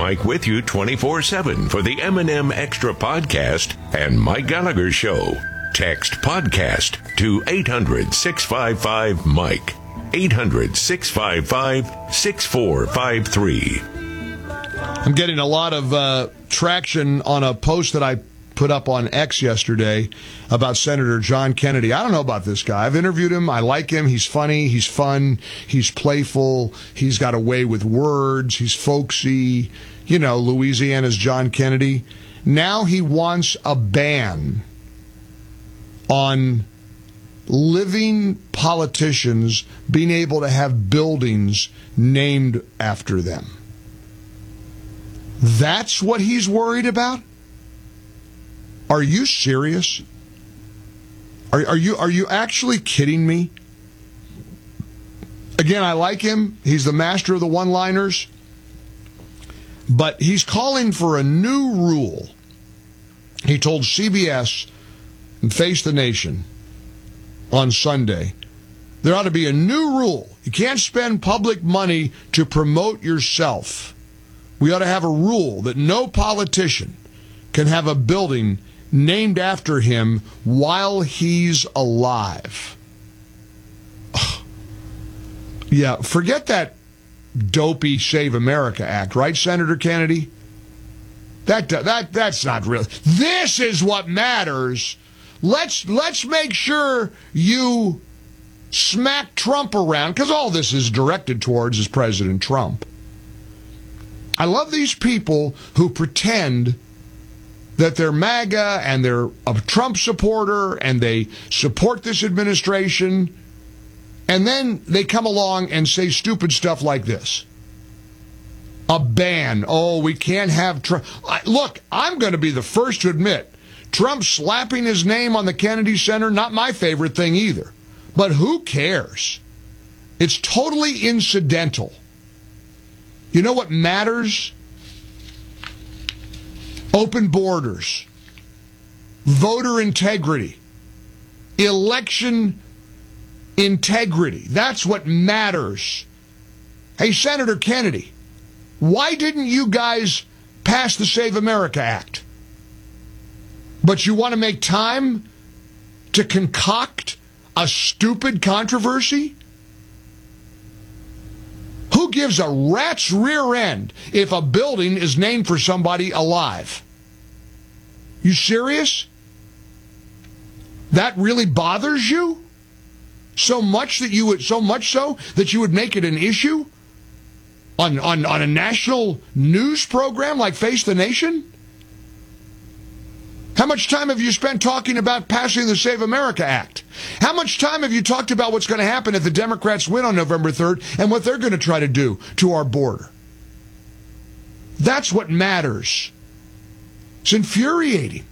Mike with you 24/7 for the M&M Extra Podcast and Mike Gallagher Show. Text podcast to 800-655-MIKE. 800-655-6453. I'm getting a lot of traction on a post that I put up on X yesterday about Senator John Kennedy. I don't know about this guy. I've interviewed him. I like him. He's funny. He's fun. He's playful. He's got a way with words. He's folksy. You know, Louisiana's John Kennedy. Now he wants a ban on living politicians being able to have buildings named after them. That's what he's worried about? Are you serious? Are you actually kidding me? Again, I like him. He's the master of the one-liners. But he's calling for a new rule. He told CBS and Face the Nation on Sunday, there ought to be a new rule. You can't spend public money to promote yourself. We ought to have a rule that no politician can have a building named after him while he's alive. Yeah, forget that dopey Save America Act, right, Senator Kennedy? That's not real. This is what matters. Let's make sure you smack Trump around, because all this is directed towards is President Trump. I love these people who pretend that they're MAGA and they're a Trump supporter and they support this administration, and then they come along and say stupid stuff like this. A ban. Oh, we can't have Trump. Look, I'm going to be the first to admit, Trump slapping his name on the Kennedy Center, not my favorite thing either. But who cares? It's totally incidental. You know what matters? Open borders, voter integrity, election integrity. That's what matters. Hey, Senator Kennedy, why didn't you guys pass the Save America Act? But you want to make time to concoct a stupid controversy? Who gives a rat's rear end if a building is named for somebody alive? You serious? That really bothers you? So much so that you would make it an issue on a national news program like Face the Nation? How much time have you spent talking about passing the Save America Act? How much time have you talked about what's going to happen if the Democrats win on November 3rd and what they're going to try to do to our border? That's what matters. It's infuriating.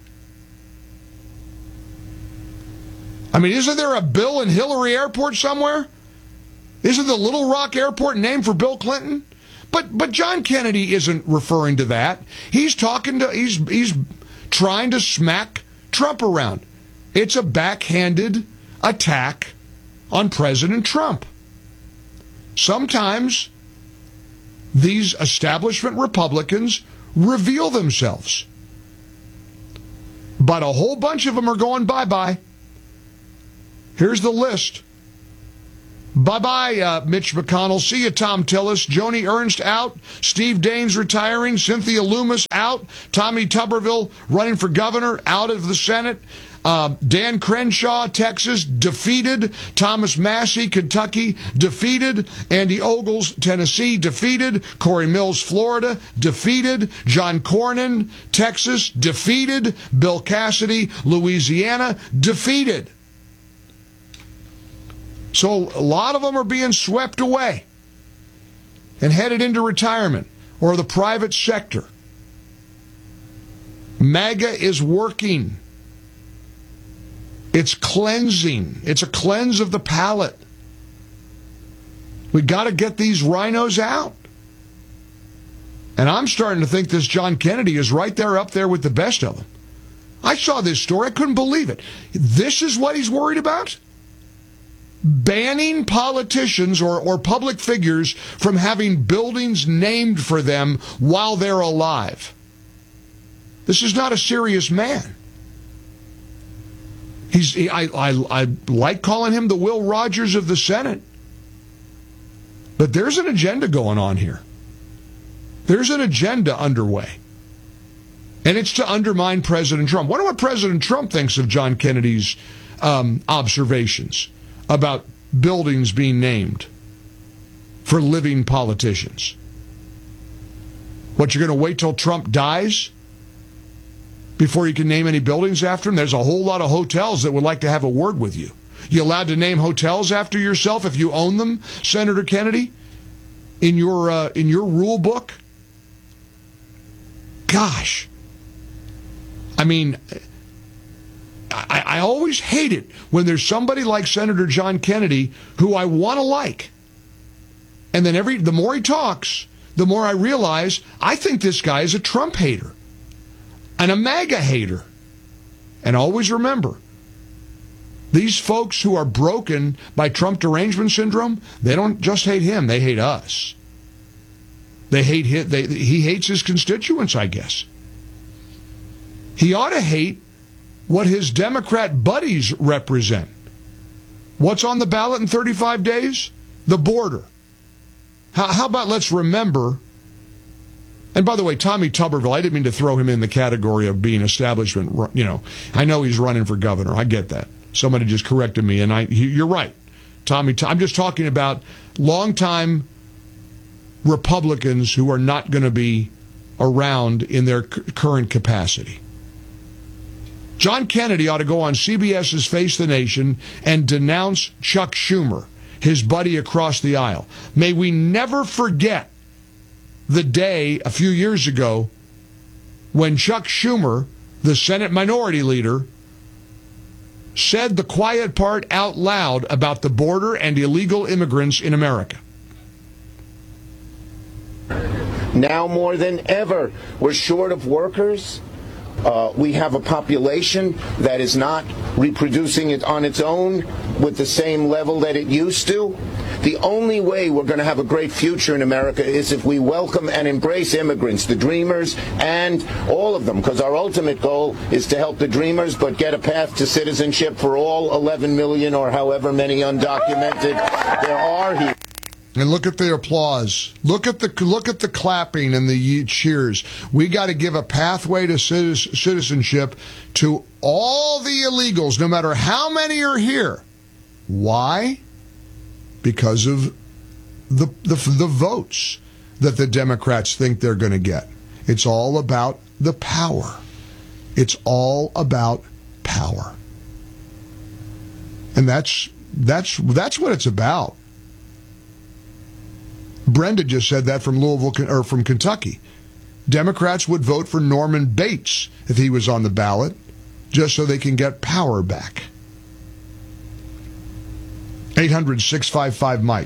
I mean, isn't there a Bill and Hillary Airport somewhere? Isn't the Little Rock Airport named for Bill Clinton? But John Kennedy isn't referring to that. He's trying to smack Trump around. It's a backhanded attack on President Trump. Sometimes these establishment Republicans reveal themselves. But a whole bunch of them are going bye-bye. Here's the list. Bye-bye, Mitch McConnell. See you, Tom Tillis. Joni Ernst out. Steve Daines retiring. Cynthia Loomis out. Tommy Tuberville running for governor, out of the Senate. Dan Crenshaw, Texas, defeated. Thomas Massey, Kentucky, defeated. Andy Ogles, Tennessee, defeated. Corey Mills, Florida, defeated. John Cornyn, Texas, defeated. Bill Cassidy, Louisiana, defeated. So a lot of them are being swept away and headed into retirement or the private sector. MAGA is working. It's cleansing. It's a cleanse of the palate. We got to get these rhinos out. And I'm starting to think this John Kennedy is right there up there with the best of them. I saw this story. I couldn't believe it. This is what he's worried about? banning politicians or public figures from having buildings named for them while they're alive. This is not a serious man. I like calling him the Will Rogers of the Senate. But there's an agenda going on here. There's an agenda underway. And it's to undermine President Trump. Wonder what President Trump thinks of John Kennedy's observations about buildings being named for living politicians. What, you're going to wait till Trump dies before you can name any buildings after him? There's a whole lot of hotels that would like to have a word with you. You allowed to name hotels after yourself if you own them, Senator Kennedy, in your rule book? Gosh. I mean, I always hate it when there's somebody like Senator John Kennedy who I want to like. And then the more he talks, the more I realize I think this guy is a Trump hater and a MAGA hater. And always remember, these folks who are broken by Trump derangement syndrome, they don't just hate him, they hate us. They hate him. He hates his constituents, I guess. He ought to hate what his Democrat buddies represent. What's on the ballot in 35 days? The border. How about let's remember, and by the way, Tommy Tuberville, I didn't mean to throw him in the category of being establishment, I know he's running for governor, I get that. Somebody just corrected me, and you're right. I'm just talking about longtime Republicans who are not going to be around in their current capacity. John Kennedy ought to go on CBS's Face the Nation and denounce Chuck Schumer, his buddy across the aisle. May we never forget the day a few years ago when Chuck Schumer, the Senate Minority Leader, said the quiet part out loud about the border and illegal immigrants in America. Now more than ever, we're short of workers. We have a population that is not reproducing it on its own with the same level that it used to. The only way we're going to have a great future in America is if we welcome and embrace immigrants, the dreamers, and all of them, because our ultimate goal is to help the dreamers, but get a path to citizenship for all 11 million or however many undocumented there are here. And look at the applause. Look at the clapping and the cheers. We got to give a pathway to citizenship to all the illegals, no matter how many are here. Why? Because of the votes that the Democrats think they're going to get. It's all about the power. It's all about power. And that's what it's about. Brenda just said that from Louisville, or from Kentucky. Democrats would vote for Norman Bates if he was on the ballot, just so they can get power back. 800-655-MIKE.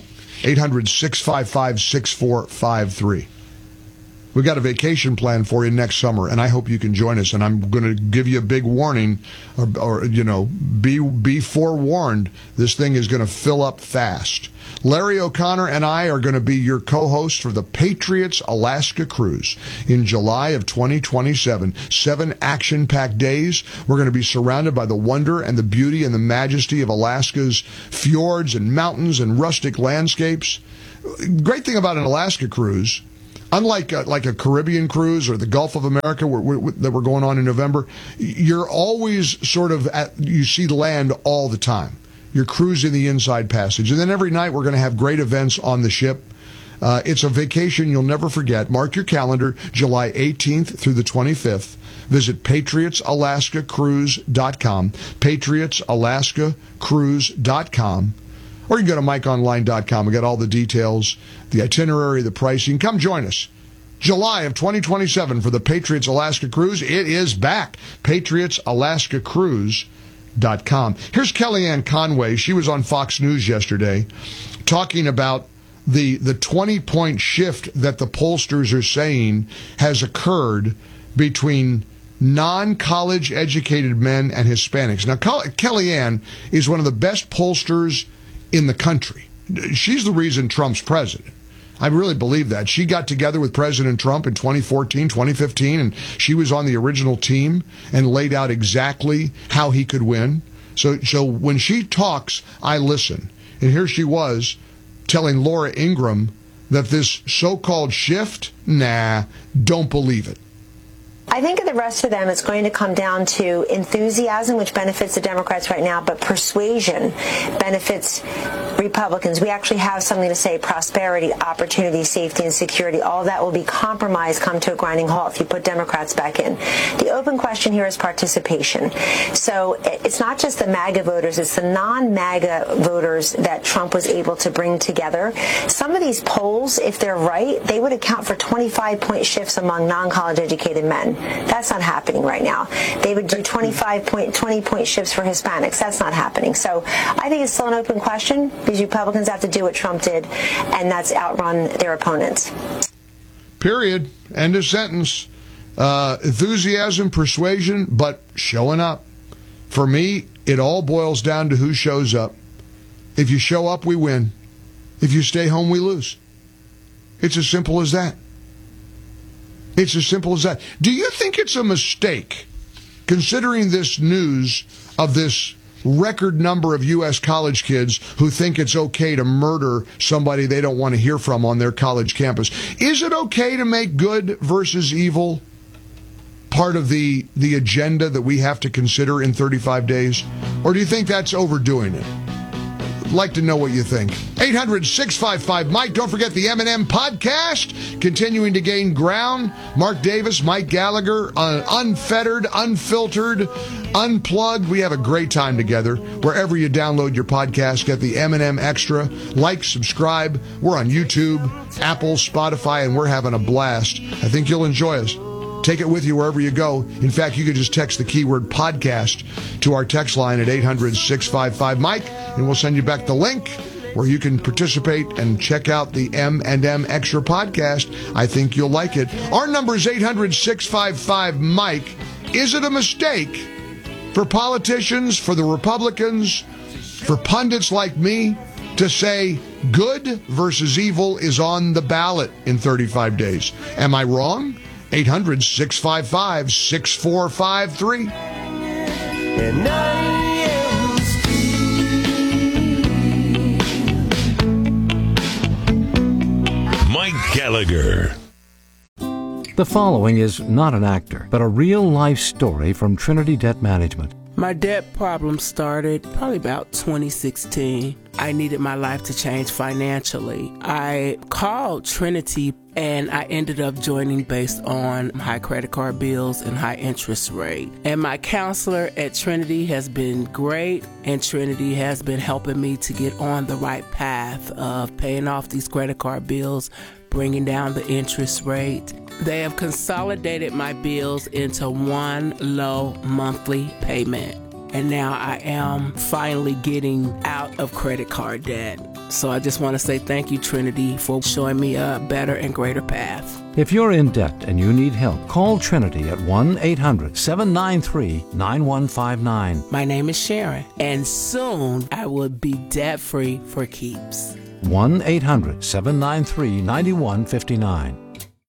800-655-6453. We got a vacation plan for you next summer, and I hope you can join us. And I'm going to give you a big warning, or be forewarned. This thing is going to fill up fast. Larry O'Connor and I are going to be your co-hosts for the Patriots Alaska Cruise in July of 2027. 7 action-packed days. We're going to be surrounded by the wonder and the beauty and the majesty of Alaska's fjords and mountains and rustic landscapes. Great thing about an Alaska cruise, unlike like a Caribbean cruise or the Gulf of America that we're going on in November, you're always you see land all the time. You're cruising the inside passage. And then every night we're going to have great events on the ship. It's a vacation you'll never forget. Mark your calendar, July 18th through the 25th. Visit PatriotsAlaskaCruise.com, PatriotsAlaskaCruise.com. Or you can go to MikeOnline.com. We got all the details, the itinerary, the pricing. Come join us. July of 2027 for the Patriots Alaska Cruise. It is back. PatriotsAlaskaCruise.com. Here's Kellyanne Conway. She was on Fox News yesterday talking about the 20-point shift that the pollsters are saying has occurred between non-college educated men and Hispanics. Now, Kellyanne is one of the best pollsters in the country. She's the reason Trump's president. I really believe that. She got together with President Trump in 2014, 2015, and she was on the original team and laid out exactly how he could win. So when she talks, I listen. And here she was telling Laura Ingraham that this so-called shift, don't believe it. I think the rest of them, it's going to come down to enthusiasm, which benefits the Democrats right now, but persuasion benefits Republicans. We actually have something to say: prosperity, opportunity, safety, and security. All of that will be compromised come to a grinding halt if you put Democrats back in. The open question here is participation. So it's not just the MAGA voters, it's the non-MAGA voters that Trump was able to bring together. Some of these polls, if they're right, they would account for 25-point shifts among non-college educated men. That's not happening right now. They would do 20-point shifts for Hispanics. That's not happening. So I think it's still an open question. These Republicans have to do what Trump did, and that's outrun their opponents. Period. End of sentence. Enthusiasm, persuasion, but showing up. For me, it all boils down to who shows up. If you show up, we win. If you stay home, we lose. It's as simple as that. It's as simple as that. Do you think it's a mistake, considering this news of this record number of U.S. college kids who think it's okay to murder somebody they don't want to hear from on their college campus? Is it okay to make good versus evil part of the agenda that we have to consider in 35 days? Or do you think that's overdoing it? I'd like to know what you think. 800-655-MIKE. Don't forget the M&M podcast, continuing to gain ground. Mark Davis, Mike Gallagher, unfettered, unfiltered, unplugged. We have a great time together. Wherever you download your podcast, get the M&M Extra. Like, subscribe. We're on YouTube, Apple, Spotify, and we're having a blast. I think you'll enjoy us. Take it with you wherever you go. In fact, you could just text the keyword podcast to our text line at 800-655-MIKE, and we'll send you back the link where you can participate and check out the M&M Extra podcast. I think you'll like it. Our number is 800-655-MIKE. Is it a mistake for politicians, for the Republicans, for pundits like me to say good versus evil is on the ballot in 35 days? Am I wrong? 800-655-6453. And Mike Gallagher. The following is not an actor, but a real-life story from Trinity Debt Management. My debt problem started probably about 2016. I needed my life to change financially. I called Trinity and I ended up joining based on high credit card bills and high interest rate. And my counselor at Trinity has been great, and Trinity has been helping me to get on the right path of paying off these credit card bills, bringing down the interest rate. They have consolidated my bills into one low monthly payment. And now I am finally getting out of credit card debt. So I just want to say thank you, Trinity, for showing me a better and greater path. If you're in debt and you need help, call Trinity at 1-800-793-9159. My name is Sharon, and soon I will be debt-free for keeps. 1-800-793-9159.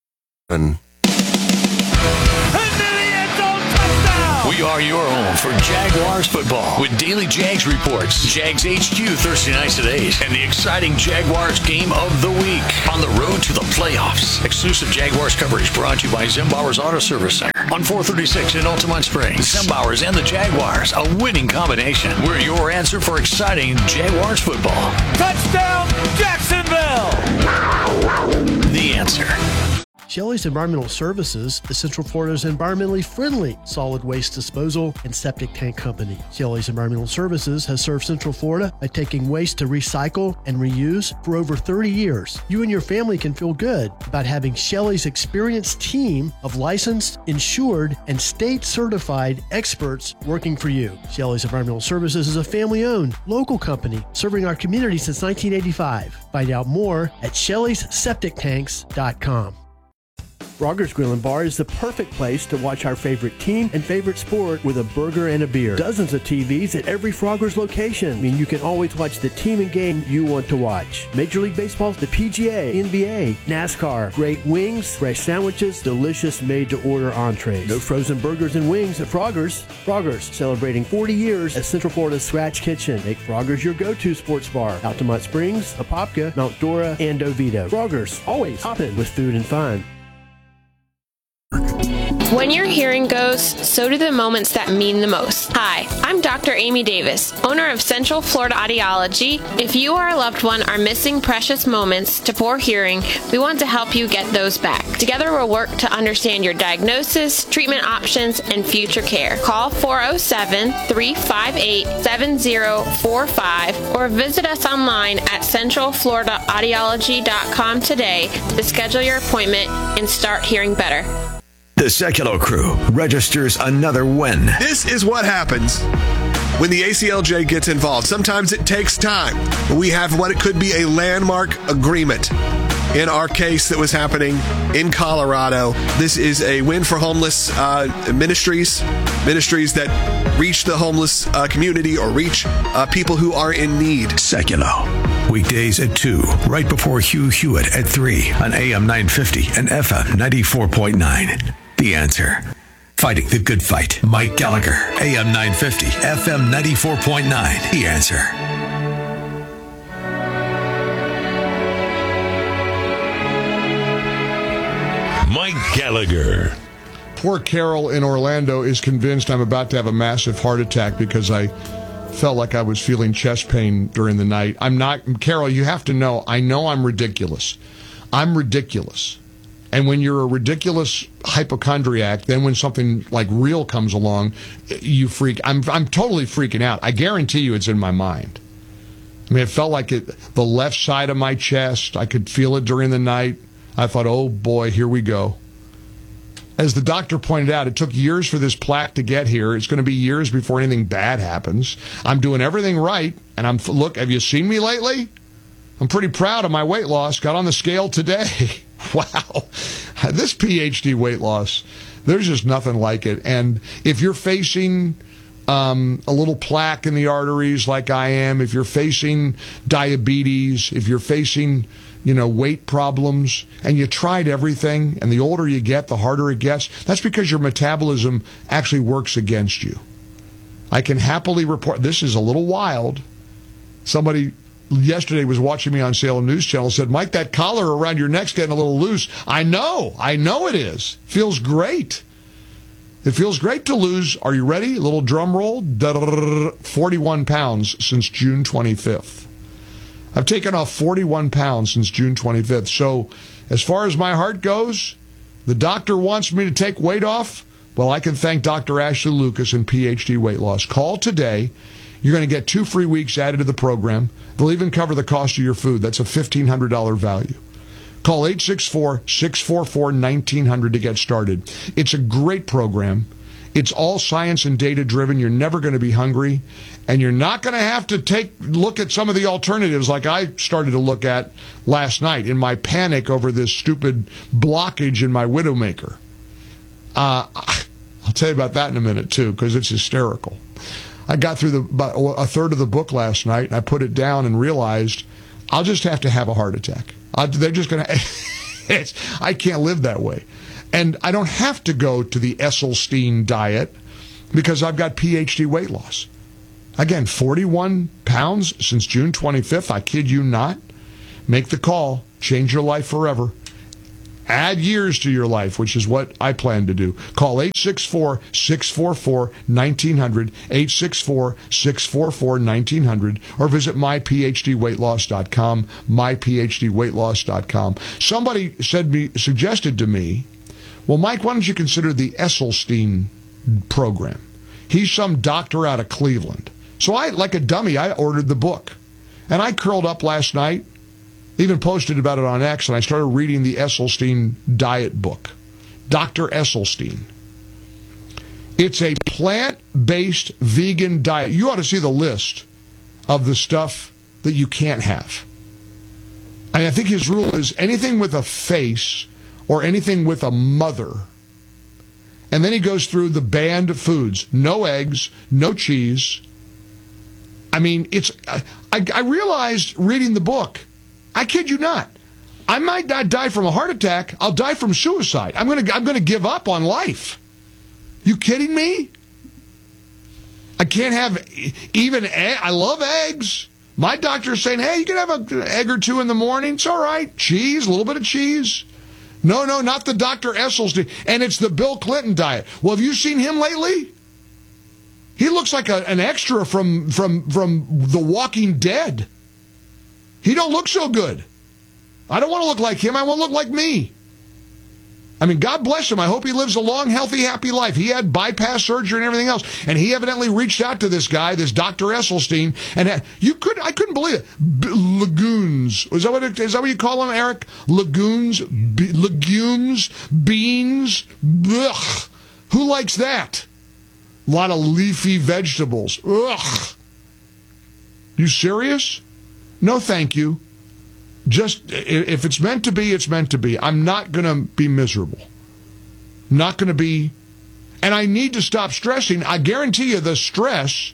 We are your home for Jaguars football with daily Jags reports, Jags HQ Thursday nights at 8, and the exciting Jaguars game of the week on the road to the playoffs. Exclusive Jaguars coverage brought to you by Zembauer's Auto Service Center on 436 in Altamont Springs. Zembauer's and the Jaguars, a winning combination. We're your answer for exciting Jaguars football. touchdown, Jacksonville! The answer. Shelley's Environmental Services is Central Florida's environmentally friendly solid waste disposal and septic tank company. Shelley's Environmental Services has served Central Florida by taking waste to recycle and reuse for over 30 years. You and your family can feel good about having Shelley's experienced team of licensed, insured, and state-certified experts working for you. Shelley's Environmental Services is a family-owned, local company serving our community since 1985. Find out more at Shelley'sSepticTanks.com. Frogger's Grill and Bar is the perfect place to watch our favorite team and favorite sport with a burger and a beer. Dozens of TVs at every Frogger's location mean you can always watch the team and game you want to watch. Major League Baseball, the PGA, NBA, NASCAR, great wings, fresh sandwiches, delicious made-to-order entrees. No frozen burgers and wings at Frogger's. Frogger's, celebrating 40 years as Central Florida's Scratch Kitchen. Make Frogger's your go-to sports bar. Altamont Springs, Apopka, Mount Dora, and Oviedo. Frogger's, always hopping with food and fun. When your hearing goes, so do the moments that mean the most. Hi, I'm Dr. Amy Davis, owner of Central Florida Audiology. If you or a loved one are missing precious moments to poor hearing, we want to help you get those back. Together we'll work to understand your diagnosis, treatment options, and future care. Call 407-358-7045 or visit us online at centralfloridaaudiology.com today to schedule your appointment and start hearing better. The Sekulow crew registers another win. This is what happens when the ACLJ gets involved. Sometimes it takes time. We have what it could be a landmark agreement. In our case that was happening in Colorado, this is a win for homeless ministries that reach the homeless community or reach people who are in need. Sekulow, weekdays at 2, right before Hugh Hewitt at 3 on AM 950 and FM 94.9. The Answer. Fighting the good fight. Mike Gallagher, AM 950, FM 94.9. The Answer. Mike Gallagher. Poor Carol in Orlando is convinced I'm about to have a massive heart attack because I felt like I was feeling chest pain during the night. I'm not. Carol, you have to know, I know I'm ridiculous. I'm ridiculous. And when you're a ridiculous hypochondriac, then when something like real comes along, you freak. I'm totally freaking out. I guarantee you it's in my mind. I mean, it felt like the left side of my chest. I could feel it during the night. I thought, oh boy, here we go. As the doctor pointed out, it took years for this plaque to get here. It's going to be years before anything bad happens. I'm doing everything right. And look, have you seen me lately? I'm pretty proud of my weight loss. Got on the scale today. Wow. This PhD weight loss, there's just nothing like it. And if you're facing a little plaque in the arteries like I am, if you're facing diabetes, if you're facing, weight problems, and you tried everything, and the older you get, the harder it gets, that's because your metabolism actually works against you. I can happily report, this is a little wild. Somebody yesterday was watching me on Salem News Channel, said, Mike, that collar around your neck's getting a little loose. I know it is. Feels great. It feels great to lose, are you ready? A little drum roll. 41 pounds since June 25th. I've taken off 41 pounds since June 25th. So as far as my heart goes, the doctor wants me to take weight off. Well, I can thank Dr. Ashley Lucas and PhD Weight Loss. Call today. You're going to get 2 free weeks added to the program. They'll even cover the cost of your food. That's a $1,500 value. Call 864-644-1900 to get started. It's a great program. It's all science and data driven. You're never going to be hungry. And you're not going to have to look at some of the alternatives like I started to look at last night in my panic over this stupid blockage in my Widowmaker. I'll tell you about that in a minute, too, because it's hysterical. I got through about a third of the book last night, and I put it down and realized I'll just have to have a heart attack. They're just going to... I can't live that way. And I don't have to go to the Esselstyn diet because I've got PhD weight loss. Again, 41 pounds since June 25th. I kid you not. Make the call. Change your life forever. Add years to your life, which is what I plan to do. Call 864-644-1900, 864-644-1900, or visit myphdweightloss.com, myphdweightloss.com. Somebody suggested to me, well, Mike, why don't you consider the Esselstyn program? He's some doctor out of Cleveland. So I, like a dummy, I ordered the book. And I curled up last night, even posted about it on X, and I started reading the Esselstyn diet book. Dr. Esselstyn. It's a plant-based vegan diet. You ought to see the list of the stuff that you can't have. I think his rule is anything with a face or anything with a mother. And then he goes through the banned foods. No eggs, no cheese. I mean, I realized reading the book, I kid you not, I might not die from a heart attack. I'll die from suicide. I'm gonna give up on life. You kidding me? I can't have even egg. I love eggs. My doctor's saying, hey, you can have an egg or two in the morning. It's all right. Cheese, a little bit of cheese. No, not the Dr. Esselstyn. And it's the Bill Clinton diet. Well, have you seen him lately? He looks like an extra from The Walking Dead. He don't look so good. I don't want to look like him. I want to look like me. I mean, God bless him. I hope he lives a long, healthy, happy life. He had bypass surgery and everything else. And he evidently reached out to this guy, this Dr. Esselstyn, and I couldn't believe it. Legumes. Is that what you call them, Eric? Legumes? Legumes? Beans? Ugh. Who likes that? A lot of leafy vegetables. Ugh. You serious? No, thank you. Just, if it's meant to be, it's meant to be. I'm not going to be miserable. Not going to be. And I need to stop stressing. I guarantee you the stress.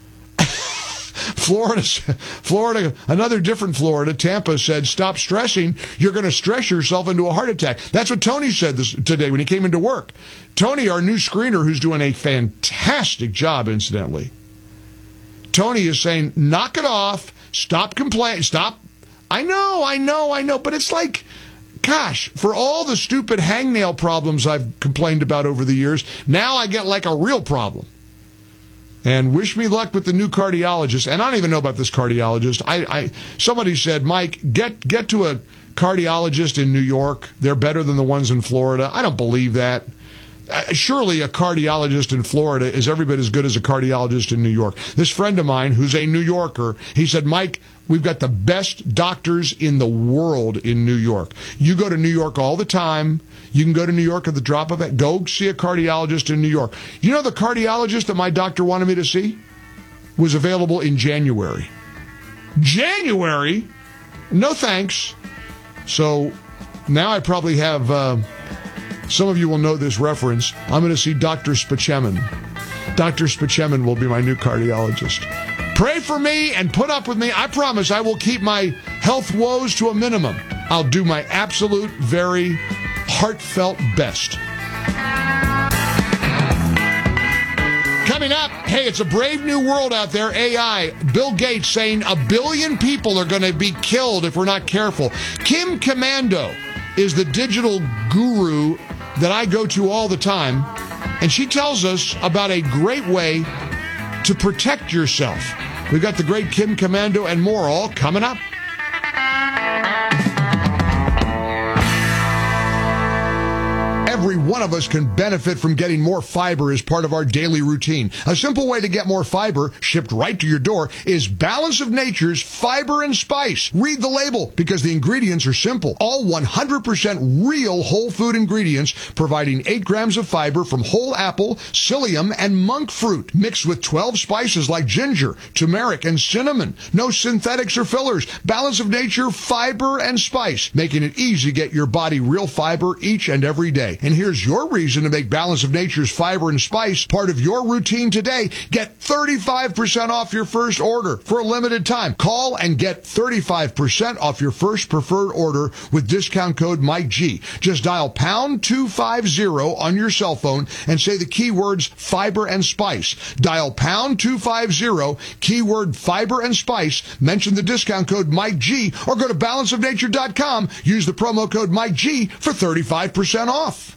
Florida, another different Florida, Tampa said, stop stressing. You're going to stress yourself into a heart attack. That's what Tony said today when he came into work. Tony, our new screener, who's doing a fantastic job, incidentally. Tony is saying, knock it off. Stop complaining. Stop. I know, but it's like, gosh, for all the stupid hangnail problems I've complained about over the years, now I get like a real problem. And wish me luck with the new cardiologist. And I don't even know about this cardiologist. Somebody said, Mike, get to a cardiologist in New York. They're better than the ones in Florida. I don't believe that. Surely a cardiologist in Florida is every bit as good as a cardiologist in New York. This friend of mine, who's a New Yorker, he said, Mike, we've got the best doctors in the world in New York. You go to New York all the time. You can go to New York at the drop of it. Go see a cardiologist in New York. You know the cardiologist that my doctor wanted me to see was available in January. January? No thanks. So now I probably have... some of you will know this reference. I'm going to see Dr. Spachemin. Dr. Spachemin will be my new cardiologist. Pray for me and put up with me. I promise I will keep my health woes to a minimum. I'll do my absolute, very heartfelt best. Coming up, hey, it's a brave new world out there, AI. Bill Gates saying 1 billion people are going to be killed if we're not careful. Kim Komando is the digital guru that I go to all the time, and she tells us about a great way to protect yourself. We've got the great Kim Komando and more all coming up. Every one of us can benefit from getting more fiber as part of our daily routine. A simple way to get more fiber shipped right to your door is Balance of Nature's Fiber and Spice. Read the label because the ingredients are simple. All 100% real whole food ingredients, providing 8 grams of fiber from whole apple, psyllium, and monk fruit, mixed with 12 spices like ginger, turmeric, and cinnamon. No synthetics or fillers. Balance of Nature Fiber and Spice, making it easy to get your body real fiber each and every day. And here's your reason to make Balance of Nature's Fiber and Spice part of your routine today. Get 35% off your first order for a limited time. Call and get 35% off your first preferred order with discount code MikeG. Just dial pound 250 on your cell phone and say the keywords fiber and spice. Dial pound 250, keyword fiber and spice, mention the discount code MikeG, or go to balanceofnature.com. Use the promo code MikeG for 35% off.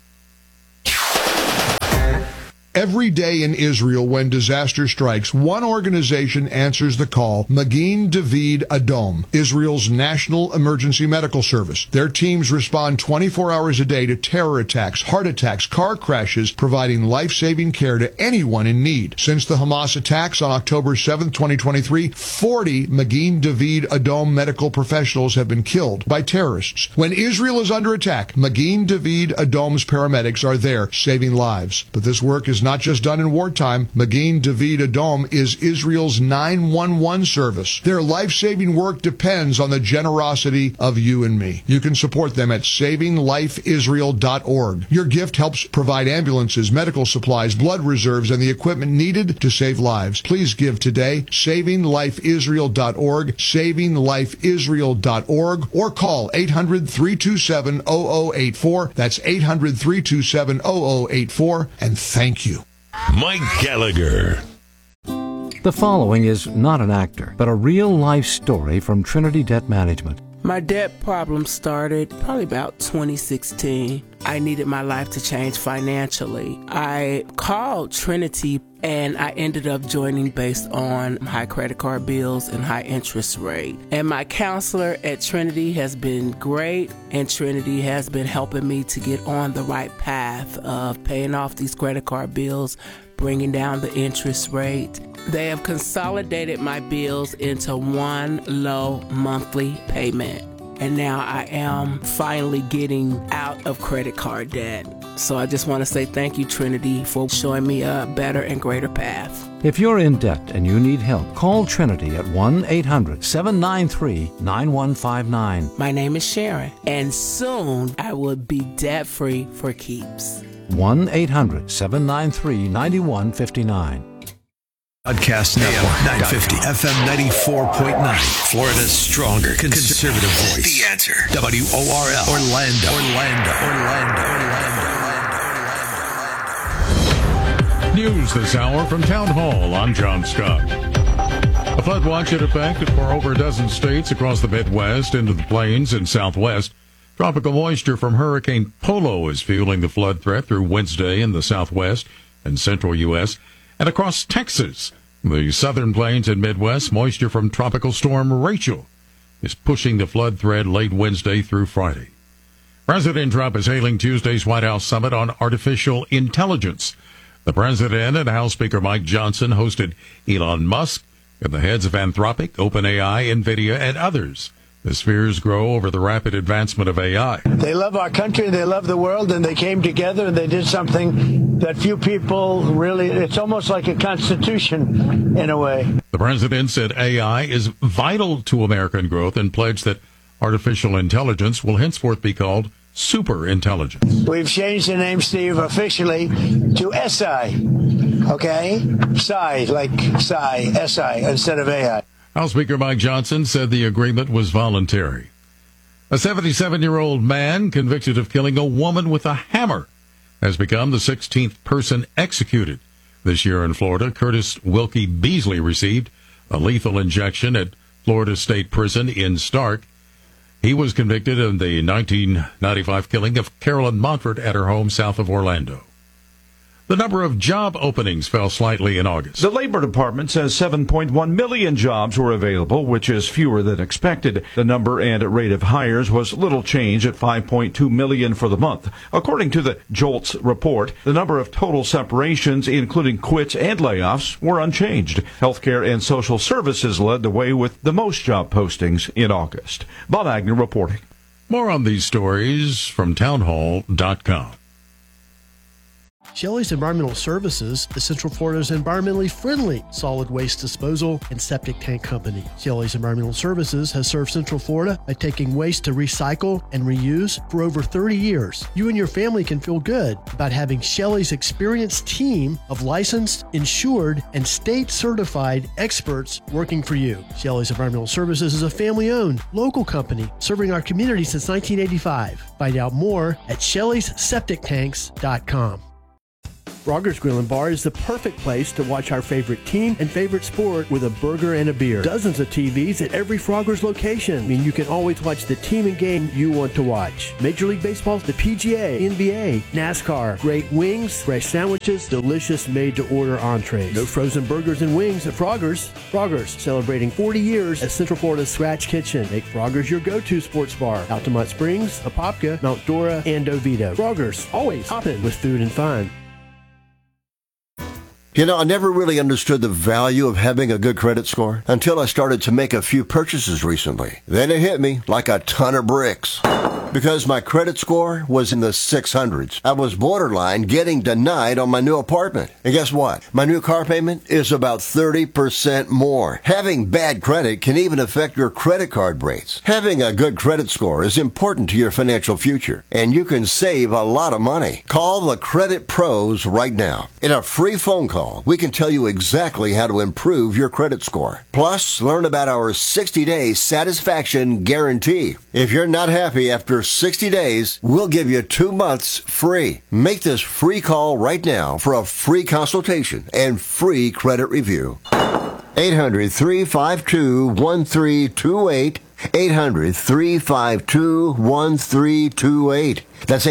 Every day in Israel, when disaster strikes, one organization answers the call, Magen David Adom, Israel's national emergency medical service. Their teams respond 24 hours a day to terror attacks, heart attacks, car crashes, providing life-saving care to anyone in need. Since the Hamas attacks on October 7, 2023, 40 Magen David Adom medical professionals have been killed by terrorists. When Israel is under attack, Magen David Adom's paramedics are there saving lives. But this work is is not just done in wartime. Magin David Adom is Israel's 911 service. Their life-saving work depends on the generosity of you and me. You can support them at SavingLifeIsrael.org. Your gift helps provide ambulances, medical supplies, blood reserves, and the equipment needed to save lives. Please give today. SavingLifeIsrael.org, SavingLifeIsrael.org, or call 800-327-0084. That's 800-327-0084. And thank you. Mike Gallagher. The following is not an actor, but a real-life story from Trinity Debt Management. My debt problem started probably about 2016. I needed my life to change financially. I called Trinity and I ended up joining based on high credit card bills and high interest rate. And my counselor at Trinity has been great, and Trinity has been helping me to get on the right path of paying off these credit card bills, bringing down the interest rate. They have consolidated my bills into one low monthly payment. And now I am finally getting out of credit card debt. So I just want to say thank you, Trinity, for showing me a better and greater path. If you're in debt and you need help, call Trinity at 1-800-793-9159. My name is Sharon, and soon I will be debt-free for keeps. 1-800-793-9159. Podcast Network, 950, FM 94.9, Florida's stronger conservative voice. The Answer, WORL, Orlando. News this hour from Town Hall. I'm John Scott. A flood watch in effect for over a dozen states across the Midwest into the plains and Southwest. Tropical moisture from Hurricane Polo is fueling the flood threat through Wednesday in the Southwest and central U.S. and across Texas. The southern plains and Midwest, moisture from Tropical Storm Rachel is pushing the flood threat late Wednesday through Friday. President Trump is hailing Tuesday's White House summit on artificial intelligence. The president and House Speaker Mike Johnson hosted Elon Musk and the heads of Anthropic, OpenAI, NVIDIA, and others. As fears grow over the rapid advancement of AI. They love our country, they love the world, and they came together and they did something that few people really, it's almost like a constitution in a way. The president said AI is vital to American growth and pledged that artificial intelligence will henceforth be called super intelligence. We've changed the name, Steve, officially to SI, okay? Psi, like Psi, SI, instead of AI. House Speaker Mike Johnson said the agreement was voluntary. A 77-year-old man convicted of killing a woman with a hammer has become the 16th person executed this year in Florida. Curtis Wilkie Beasley received a lethal injection at Florida State Prison in Stark. He was convicted of the 1995 killing of Carolyn Montfort at her home south of Orlando. The number of job openings fell slightly in August. The Labor Department says 7.1 million jobs were available, which is fewer than expected. The number and rate of hires was little change at 5.2 million for the month. According to the JOLTS report, the number of total separations, including quits and layoffs, were unchanged. Healthcare and social services led the way with the most job postings in August. Bob Agnew reporting. More on these stories from townhall.com. Shelley's Environmental Services is Central Florida's environmentally friendly solid waste disposal and septic tank company. Shelley's Environmental Services has served Central Florida by taking waste to recycle and reuse for over 30 years. You and your family can feel good about having Shelley's experienced team of licensed, insured, and state-certified experts working for you. Shelley's Environmental Services is a family-owned, local company serving our community since 1985. Find out more at Shelley'sSepticTanks.com. Frogger's Grill and Bar is the perfect place to watch our favorite team and favorite sport with a burger and a beer. Dozens of TVs at every Frogger's location mean you can always watch the team and game you want to watch. Major League Baseball, the PGA, NBA, NASCAR, great wings, fresh sandwiches, delicious made-to-order entrees. No frozen burgers and wings at Frogger's. Frogger's, celebrating 40 years as Central Florida's Scratch Kitchen. Make Frogger's your go-to sports bar. Altamont Springs, Apopka, Mount Dora, and Oviedo. Frogger's, always hopping with food and fun. You know, I never really understood the value of having a good credit score until I started to make a few purchases recently. Then it hit me like a ton of bricks. because my credit score was in the 600s. I was borderline getting denied on my new apartment. And guess what? My new car payment is about 30% more. Having bad credit can even affect your credit card rates. Having a good credit score is important to your financial future, and you can save a lot of money. Call the Credit Pros right now. In a free phone call, we can tell you exactly how to improve your credit score. Plus, learn about our 60-day satisfaction guarantee. If you're not happy after 60 days, we'll give you 2 months free. Make this free call right now for a free consultation and free credit review. 800-352-1328. 800-352-1328. That's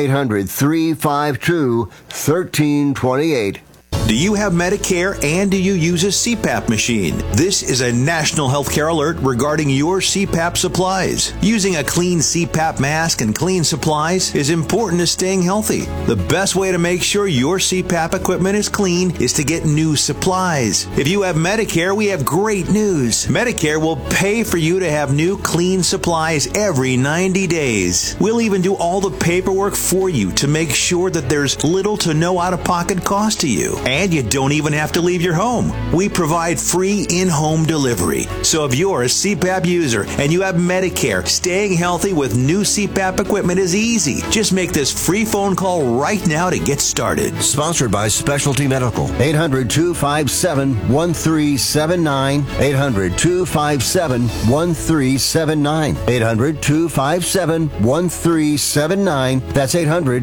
800-352-1328. Do you have Medicare and do you use a CPAP machine? This is a national healthcare alert regarding your CPAP supplies. Using a clean CPAP mask and clean supplies is important to staying healthy. The best way to make sure your CPAP equipment is clean is to get new supplies. If you have Medicare, we have great news. Medicare will pay for you to have new clean supplies every 90 days. We'll even do all the paperwork for you to make sure that there's little to no out-of-pocket cost to you. And you don't even have to leave your home. We provide free in-home delivery. So if you're a CPAP user and you have Medicare, staying healthy with new CPAP equipment is easy. Just make this free phone call right now to get started. Sponsored by Specialty Medical. 800-257-1379. 800-257-1379. 800-257-1379. That's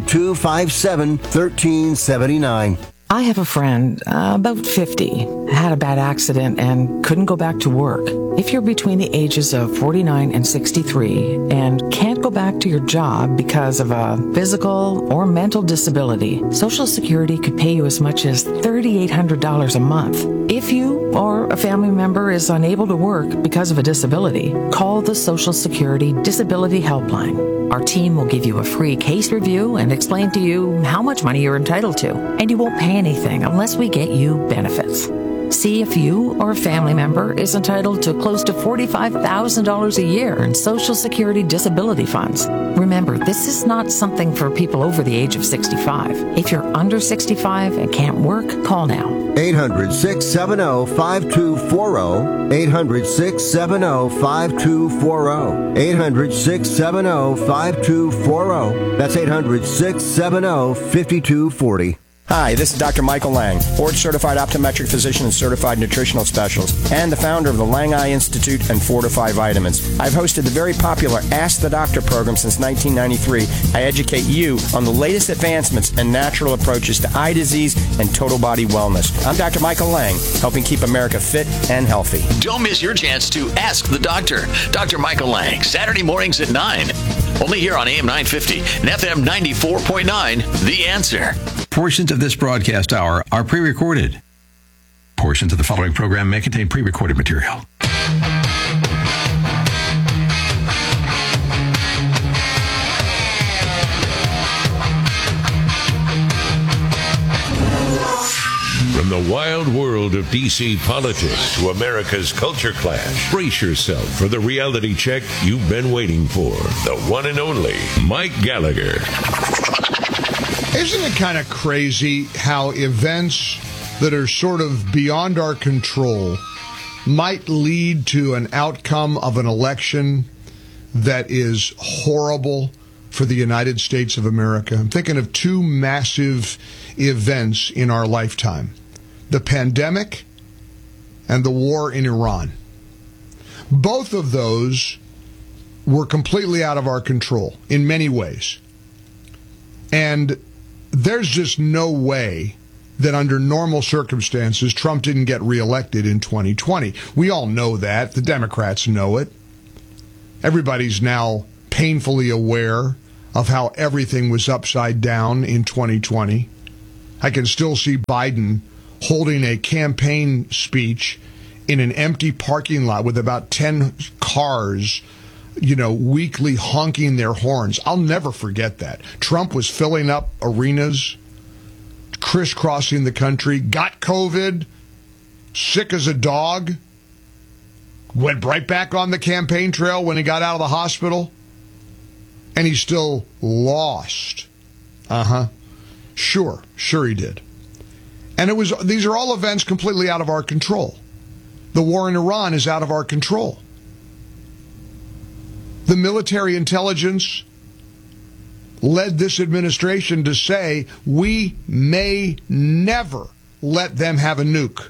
800-257-1379. I have a friend, about 50, had a bad accident and couldn't go back to work. If you're between the ages of 49 and 63 and can't go back to your job because of a physical or mental disability, Social Security could pay you as much as $3,800 a month. If you or a family member is unable to work because of a disability, call the Social Security Disability Helpline. Our team will give you a free case review and explain to you how much money you're entitled to, and you won't pay anything unless we get you benefits. See if you or a family member is entitled to close to $45,000 a year in Social Security disability funds. Remember, this is not something for people over the age of 65. If you're under 65 and can't work, call now. 800-670-5240. 800-670-5240. 800-670-5240. That's 800-670-5240. Hi, this is Dr. Michael Lang, board-certified optometric physician and certified nutritional specialist, and the founder of the Lang Eye Institute and Fortify Vitamins. I've hosted the very popular Ask the Doctor program since 1993. I educate you on the latest advancements and natural approaches to eye disease and total body wellness. I'm Dr. Michael Lang, helping keep America fit and healthy. Don't miss your chance to Ask the Doctor. Dr. Michael Lang, Saturday mornings at 9. Only here on AM 950 and FM 94.9, The Answer. Portions of this broadcast hour are pre-recorded. Portions of the following program may contain pre-recorded material. From the wild world of D.C. politics to America's culture clash, brace yourself for the reality check you've been waiting for. The one and only Mike Gallagher. Isn't it kind of crazy how events that are sort of beyond our control might lead to an outcome of an election that is horrible for the United States of America? I'm thinking of two massive events in our lifetime: the pandemic and the war in Iran. Both of those were completely out of our control in many ways. And there's just no way that under normal circumstances Trump didn't get reelected in 2020. We all know that. The Democrats know it. Everybody's now painfully aware of how everything was upside down in 2020. I can still see Biden holding a campaign speech in an empty parking lot with about 10 cars, weekly honking their horns. I'll never forget that. Trump was filling up arenas, crisscrossing the country, got COVID, sick as a dog, went right back on the campaign trail when he got out of the hospital. And he still lost. Sure he did. And these are all events completely out of our control. The war in Iran is out of our control. The military intelligence led this administration to say we may never let them have a nuke.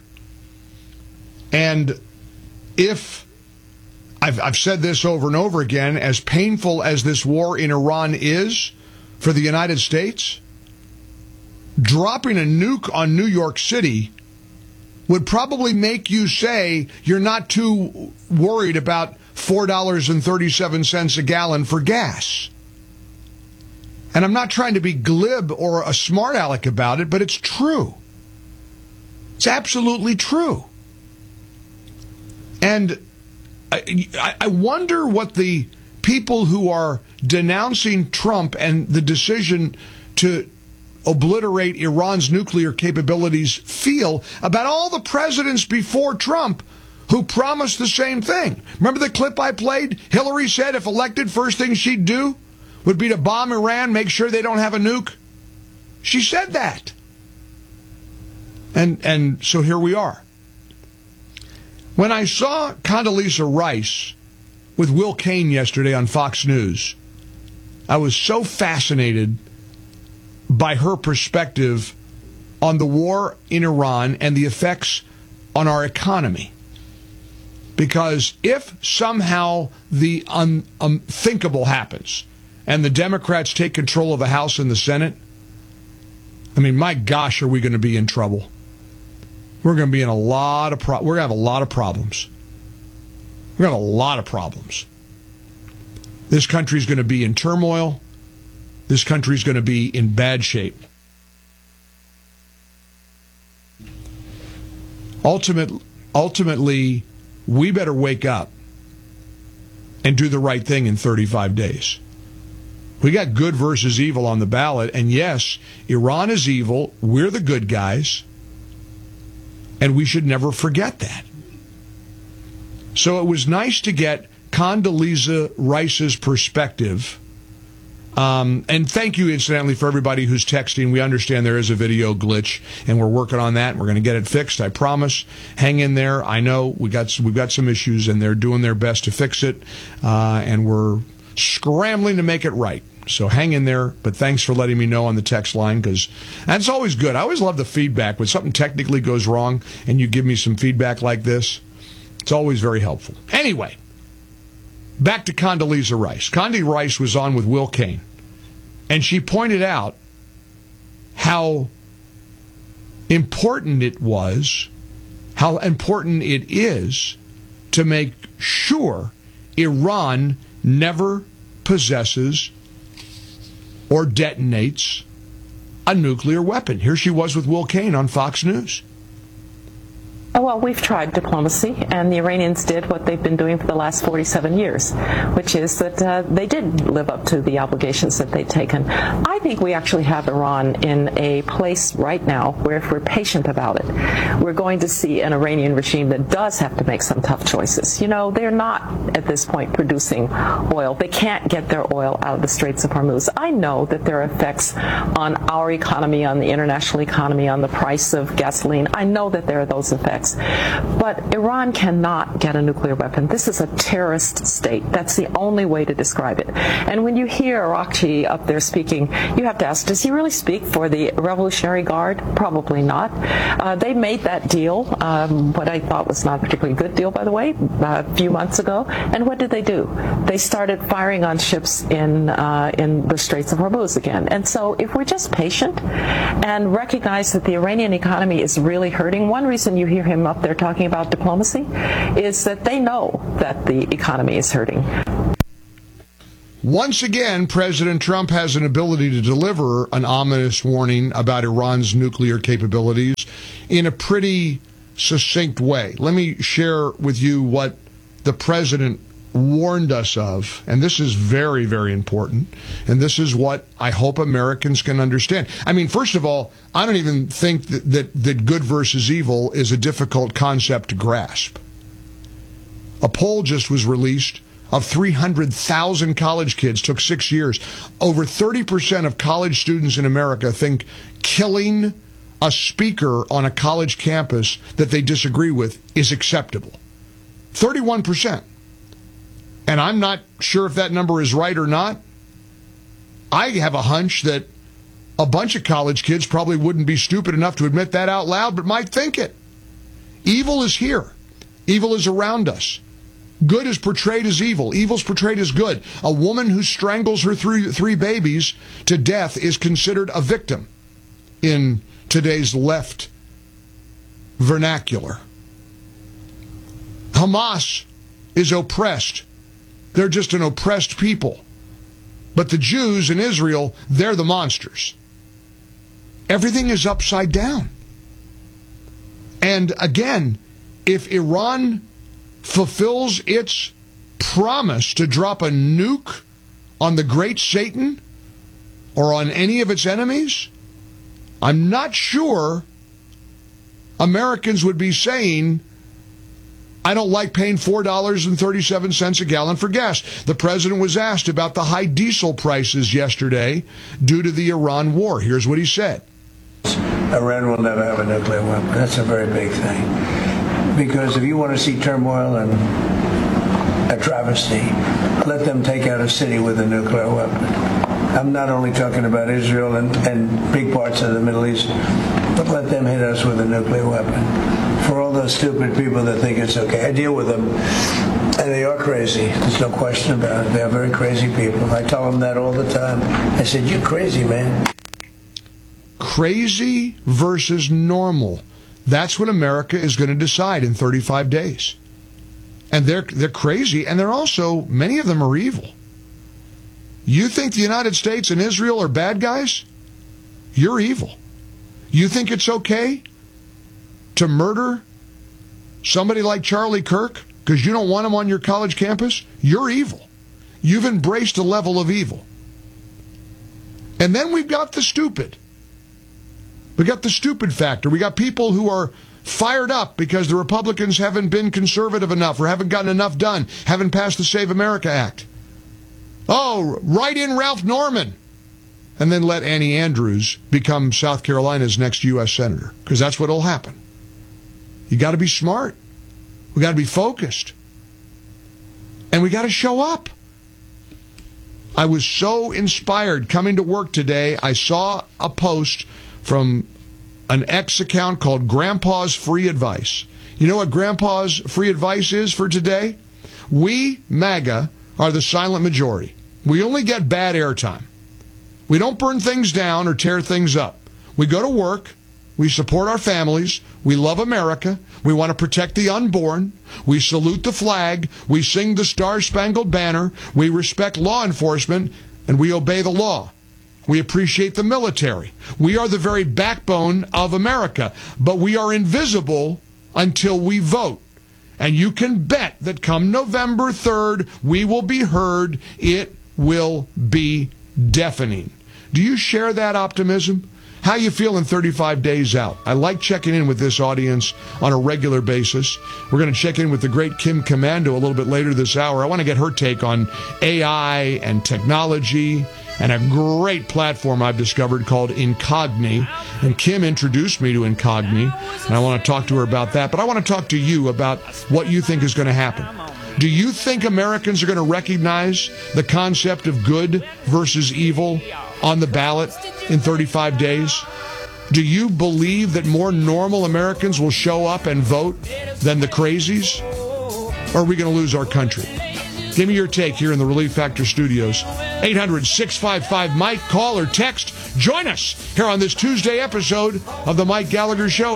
And if, I've said this over and over again, as painful as this war in Iran is for the United States, dropping a nuke on New York City would probably make you say you're not too worried about $4.37 a gallon for gas. And I'm not trying to be glib or a smart aleck about it, but it's true. It's absolutely true. And I wonder what the people who are denouncing Trump and the decision to obliterate Iran's nuclear capabilities feel about all the presidents before Trump who promised the same thing. Remember the clip I played? Hillary said if elected, first thing she'd do would be to bomb Iran, make sure they don't have a nuke. She said that. And so here we are. When I saw Condoleezza Rice with Will Cain yesterday on Fox News, I was so fascinated by her perspective on the war in Iran and the effects on our economy. Because if somehow the unthinkable happens and the Democrats take control of the House and the Senate, I mean, my gosh, are we going to be in trouble? We're going to be in we're going to have a lot of problems. We're going to have a lot of problems. This country's going to be in turmoil. This country's going to be in bad shape. Ultimately, we better wake up and do the right thing in 35 days. We got good versus evil on the ballot, and yes, Iran is evil. We're the good guys, and we should never forget that. So it was nice to get Condoleezza Rice's perspective. And thank you, incidentally, for everybody who's texting. We understand there is a video glitch, and we're working on that. We're going to get it fixed, I promise. Hang in there. I know we've got some issues, and they're doing their best to fix it, and we're scrambling to make it right. So hang in there, but thanks for letting me know on the text line, because that's always good. I always love the feedback. When something technically goes wrong and you give me some feedback like this, it's always very helpful. Anyway, back to Condoleezza Rice. Condi Rice was on with Will Cain, and she pointed out how important it was, how important it is to make sure Iran never possesses or detonates a nuclear weapon. Here she was with Will Cain on Fox News. Well, we've tried diplomacy, and the Iranians did what they've been doing for the last 47 years, which is that they did live up to the obligations that they'd taken. I think we actually have Iran in a place right now where if we're patient about it, we're going to see an Iranian regime that does have to make some tough choices. You know, they're not at this point producing oil. They can't get their oil out of the Straits of Hormuz. I know that there are effects on our economy, on the international economy, on the price of gasoline. I know that there are those effects. But Iran cannot get a nuclear weapon. This is a terrorist state. That's the only way to describe it. And when you hear Araghchi up there speaking, you have to ask, does he really speak for the Revolutionary Guard? Probably not. They made that deal, what I thought was not a particularly good deal, by the way, a few months ago. And what did they do? They started firing on ships in the Straits of Hormuz again. And so if we're just patient and recognize that the Iranian economy is really hurting, one reason you hear him up there talking about diplomacy is that they know that the economy is hurting. Once again, President Trump has an ability to deliver an ominous warning about Iran's nuclear capabilities in a pretty succinct way. Let me share with you what the president warned us of, and this is very, very important, and this is what I hope Americans can understand. I mean, first of all, I don't even think that good versus evil is a difficult concept to grasp. A poll just was released of 300,000 college kids took 6 years. Over 30% of college students in America think killing a speaker on a college campus that they disagree with is acceptable. 31%. And I'm not sure if that number is right or not. I have a hunch that a bunch of college kids probably wouldn't be stupid enough to admit that out loud, but might think it. Evil is here. Evil is around us. Good is portrayed as evil. Evil is portrayed as good. A woman who strangles her three babies to death is considered a victim in today's left vernacular. Hamas is oppressed. They're just an oppressed people. But the Jews in Israel, they're the monsters. Everything is upside down. And again, if Iran fulfills its promise to drop a nuke on the great Satan or on any of its enemies, I'm not sure Americans would be saying, I don't like paying $4.37 a gallon for gas. The president was asked about the high diesel prices yesterday due to the Iran war. Here's what he said. Iran will never have a nuclear weapon. That's a very big thing. Because if you want to see turmoil and a travesty, let them take out a city with a nuclear weapon. I'm not only talking about Israel and big parts of the Middle East, but let them hit us with a nuclear weapon. For all those stupid people that think it's okay, I deal with them, and they are crazy. There's no question about it. They are very crazy people. I tell them that all the time. I said, you're crazy, man. Crazy versus normal. That's what America is going to decide in 35 days. And they're crazy, and they're also, many of them are evil. You think the United States and Israel are bad guys? You're evil. You think it's okay to murder somebody like Charlie Kirk because you don't want him on your college campus? You're evil. You've embraced a level of evil. And then we've got the stupid. We got the stupid factor. We got people who are fired up because the Republicans haven't been conservative enough or haven't gotten enough done, haven't passed the Save America Act. Oh, write in Ralph Norman. And then let Annie Andrews become South Carolina's next U.S. Senator, because that's what will happen. You got to be smart. We got to be focused. And we got to show up. I was so inspired coming to work today. I saw a post from an X account called Grandpa's Free Advice. You know what Grandpa's Free Advice is for today? We, MAGA, are the silent majority. We only get bad airtime. We don't burn things down or tear things up. We go to work. We support our families. We love America. We want to protect the unborn. We salute the flag. We sing the Star-Spangled Banner. We respect law enforcement, and we obey the law. We appreciate the military. We are the very backbone of America, but we are invisible until we vote. And you can bet that come November 3rd, we will be heard. It will be deafening. Do you share that optimism? How you feeling 35 days out? I like checking in with this audience on a regular basis. We're going to check in with the great Kim Komando a little bit later this hour. I want to get her take on AI and technology and a great platform I've discovered called Incogni. And Kim introduced me to Incogni, and I want to talk to her about that. But I want to talk to you about what you think is going to happen. Do you think Americans are going to recognize the concept of good versus evil on the ballot in 35 days? Do you believe that more normal Americans will show up and vote than the crazies? Or are we going to lose our country? Give me your take here in the Relief Factor studios. 800-655-MIKE. Call or text. Join us here on this Tuesday episode of The Mike Gallagher Show.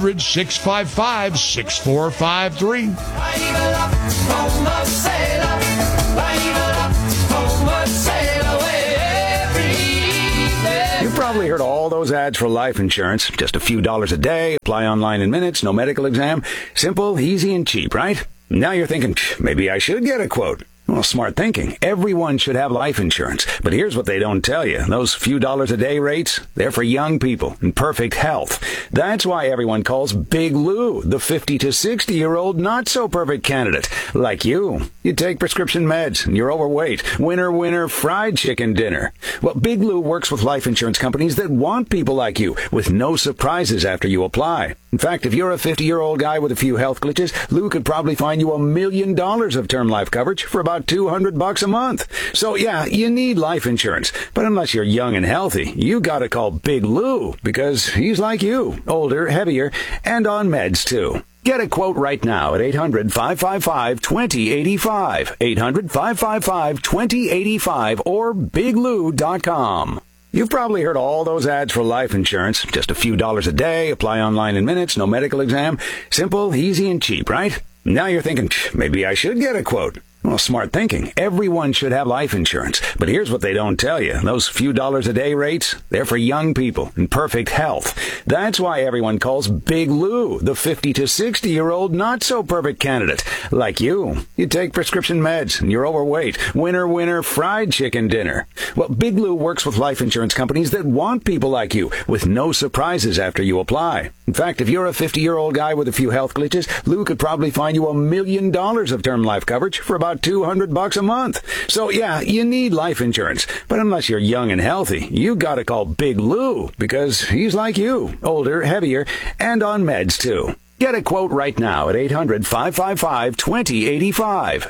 800-655-6453. You probably heard all those ads for life insurance. Just a few dollars a day. Apply online in minutes. No medical exam. Simple, easy, and cheap, right? Now you're thinking, maybe I should get a quote. Well, smart thinking. Everyone should have life insurance. But here's what they don't tell you. Those few dollars a day rates, they're for young people in perfect health. That's why everyone calls Big Lou the 50 to 60-year-old not-so-perfect candidate. Like you. You take prescription meds and you're overweight. Winner, fried chicken dinner. Well, Big Lou works with life insurance companies that want people like you with no surprises after you apply. In fact, if you're a 50-year-old guy with a few health glitches, Lou could probably find you $1 million of term life coverage for about $200 a month. So yeah, you need life insurance. But unless you're young and healthy, you gotta call Big Lou because he's like you, older, heavier, and on meds too. Get a quote right now at 800-555-2085, 800-555-2085, or biglou.com. You've probably heard all those ads for life insurance. Just a few dollars a day, apply online in minutes, no medical exam. Simple, easy, and cheap, right? Now you're thinking, maybe I should get a quote. Well, smart thinking. Everyone should have life insurance. But here's what they don't tell you. Those few dollars a day rates, they're for young people in perfect health. That's why everyone calls Big Lou the 50 to 60-year-old not-so-perfect candidate. Like you. You take prescription meds and you're overweight. Winner, fried chicken dinner. Well, Big Lou works with life insurance companies that want people like you with no surprises after you apply. In fact, if you're a 50-year-old guy with a few health glitches, Lou could probably find you $1 million of term life coverage for about $200 a month. So yeah, you need life insurance. But unless you're young and healthy, you gotta call Big Lou because he's like you, older, heavier, and on meds too. Get a quote right now at 800-555-2085,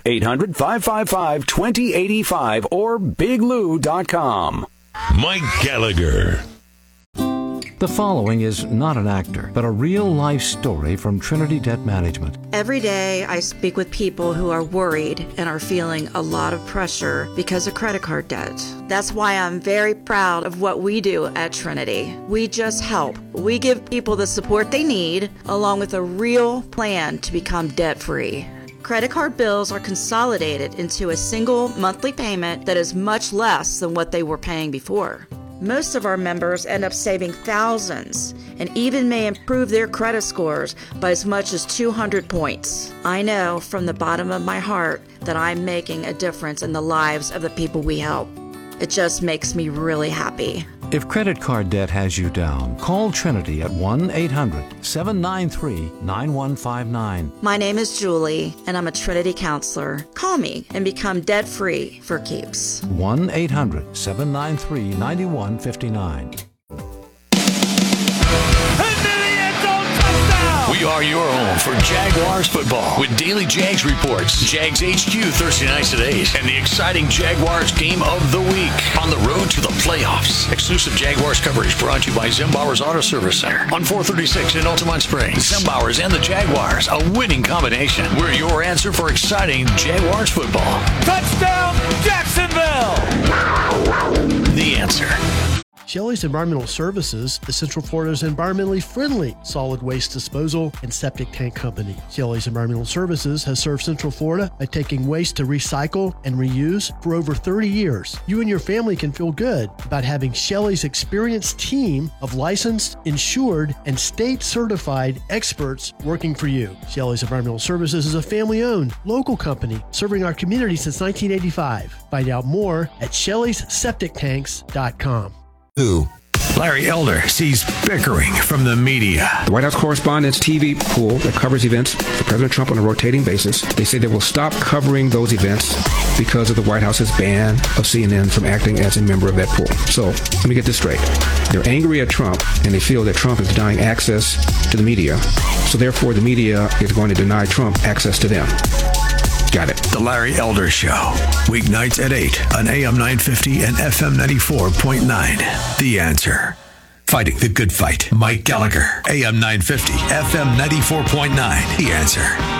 800-555-2085, or biglou.com. Mike Gallagher. The following is not an actor, but a real-life story from Trinity Debt Management. Every day I speak with people who are worried and are feeling a lot of pressure because of credit card debt. That's why I'm very proud of what we do at Trinity. We just help. We give people the support they need, along with a real plan to become debt-free. Credit card bills are consolidated into a single monthly payment that is much less than what they were paying before. Most of our members end up saving thousands and even may improve their credit scores by as much as 200 points. I know from the bottom of my heart that I'm making a difference in the lives of the people we help. It just makes me really happy. If credit card debt has you down, call Trinity at 1-800-793-9159. My name is Julie, and I'm a Trinity counselor. Call me and become debt-free for keeps. 1-800-793-9159. We are your home for Jaguars football with Daily Jags reports, Jags HQ Thursday nights at 8, and the exciting Jaguars game of the week on the road to the playoffs. Exclusive Jaguars coverage brought to you by Zimbauer's Auto Service Center on 436 in Altamont Springs. Zimbauer's and the Jaguars, a winning combination. We're your answer for exciting Jaguars football. Touchdown, Jacksonville! The answer. Shelley's Environmental Services is Central Florida's environmentally friendly solid waste disposal and septic tank company. Shelley's Environmental Services has served Central Florida by taking waste to recycle and reuse for over 30 years. You and your family can feel good about having Shelley's experienced team of licensed, insured, and state-certified experts working for you. Shelley's Environmental Services is a family-owned, local company serving our community since 1985. Find out more at Shelley'sSepticTanks.com. Larry Elder sees bickering from the media. The White House Correspondents' TV pool that covers events for President Trump on a rotating basis, they say they will stop covering those events because of the White House's ban of CNN from acting as a member of that pool. So let me get this straight. They're angry at Trump, and they feel that Trump is denying access to the media. So therefore, the media is going to deny Trump access to them. Got it. The Larry Elder Show. Weeknights at 8 on AM 950 and FM 94.9. The Answer. Fighting the good fight. Mike Gallagher. AM 950, FM 94.9. The Answer.